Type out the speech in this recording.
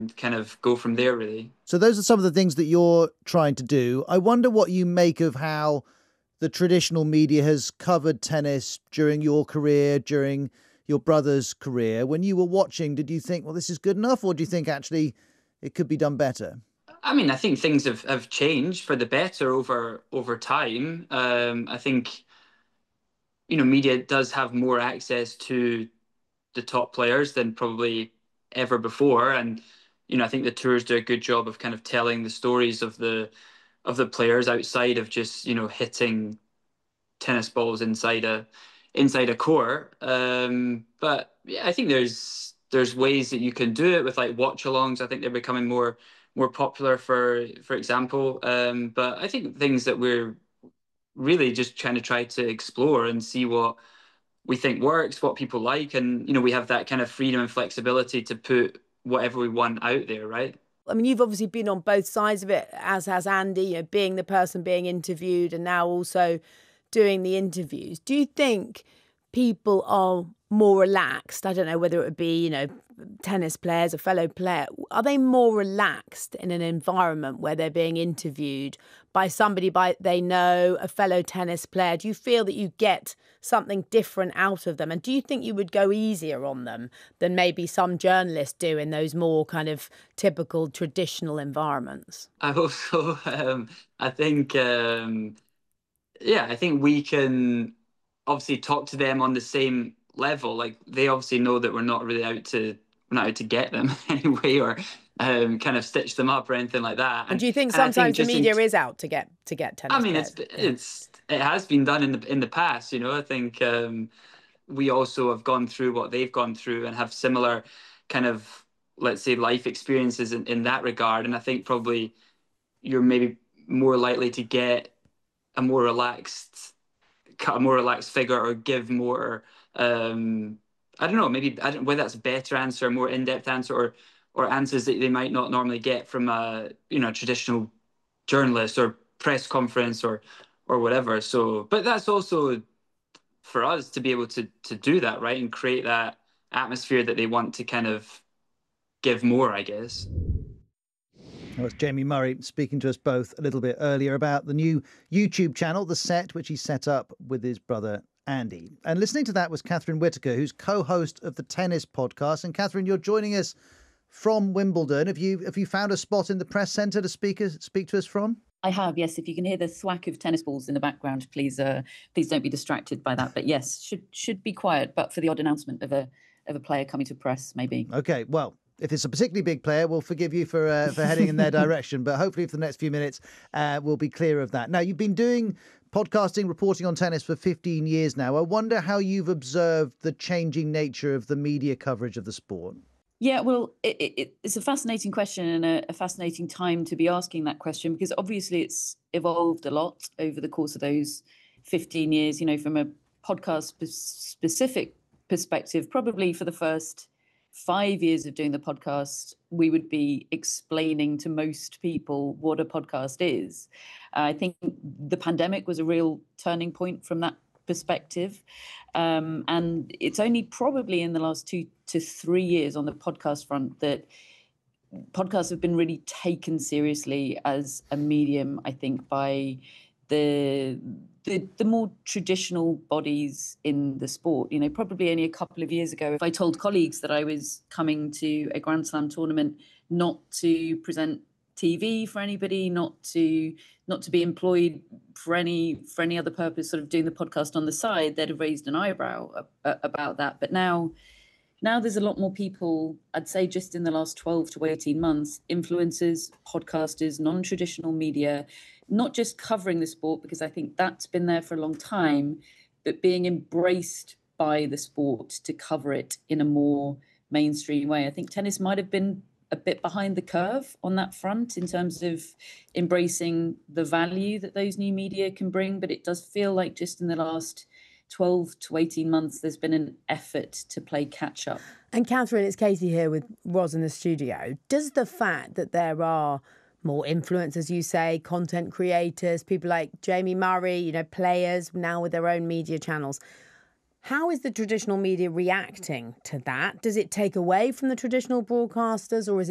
kind of go from there, really. So those are some of the things that you're trying to do. I wonder what you make of how the traditional media has covered tennis during your career, during your brother's career. When you were watching, did you think, well, this is good enough? Or do you think actually it could be done better? I mean, I think things have changed for the better over time. I think, media does have more access to the top players than probably ever before. And, I think the tours do a good job of kind of telling the stories of the players outside of just, hitting tennis balls inside a court. But yeah, I think there's ways that you can do it with like watch alongs. I think they're becoming more popular for example. But I think things that we're really just trying to try to explore and see what we think works, what people like, and we have that kind of freedom and flexibility to put whatever we want out there, right? I mean, you've obviously been on both sides of it, as has Andy, being the person being interviewed and now also doing the interviews. Do you think people are more relaxed? I don't know whether it would be, tennis players, a fellow player. Are they more relaxed in an environment where they're being interviewed by somebody they know, a fellow tennis player? Do you feel that you get something different out of them? And do you think you would go easier on them than maybe some journalists do in those more kind of typical traditional environments? I hope so. I think, I think we can obviously talk to them on the same level. Like they obviously know that we're not out to get them anyway, or kind of stitch them up or anything like that. And do you think and I sometimes the just media is out to get tennis I mean, players? it has been done in the past. I think we also have gone through what they've gone through and have similar kind of, let's say, life experiences in that regard. And I think probably you're maybe more likely to get a more relaxed figure, or give more I don't know, maybe I don't whether that's a better answer, a more in-depth answer, or answers that they might not normally get from a traditional journalist or press conference or whatever. So but that's also for us to be able to do that, right, and create that atmosphere that they want to kind of give more, I guess. That was Jamie Murray speaking to us both a little bit earlier about the new YouTube channel, The Set, which he set up with his brother Andy. And listening to that was Catherine Whitaker, who's co-host of the Tennis Podcast. And Catherine, you're joining us from Wimbledon. Have you found a spot in the press centre to speak to us from? I have, yes. If you can hear the thwack of tennis balls in the background, please don't be distracted by that. But yes, should be quiet, but for the odd announcement of a player coming to press, maybe. Okay, well, if it's a particularly big player, we'll forgive you for heading in their direction. But hopefully for the next few minutes, we'll be clear of that. Now, you've been doing podcasting, reporting on tennis for 15 years now. I wonder how you've observed the changing nature of the media coverage of the sport. Yeah, well, it's a fascinating question and a fascinating time to be asking that question, because obviously it's evolved a lot over the course of those 15 years, from a podcast specific perspective. Probably for the first 5 years of doing the podcast, we would be explaining to most people what a podcast is. I think the pandemic was a real turning point from that perspective. And it's only probably in the last 2 to 3 years on the podcast front that podcasts have been really taken seriously as a medium, I think, by the more traditional bodies in the sport. Probably only a couple of years ago, if I told colleagues that I was coming to a Grand Slam tournament not to present TV for anybody, not to be employed for any other purpose, sort of doing the podcast on the side, they'd have raised an eyebrow about that. But now there's a lot more people, I'd say just in the last 12 to 18 months, influencers, podcasters, non-traditional media, not just covering the sport, because I think that's been there for a long time, but being embraced by the sport to cover it in a more mainstream way. I think tennis might have been a bit behind the curve on that front in terms of embracing the value that those new media can bring. But it does feel like just in the last 12 to 18 months, there's been an effort to play catch up. And Catherine, it's Katie here with Roz in the studio. Does the fact that there are more influencers, you say, content creators, people like Jamie Murray, players now with their own media channels, how is the traditional media reacting to that? Does it take away from the traditional broadcasters, or is it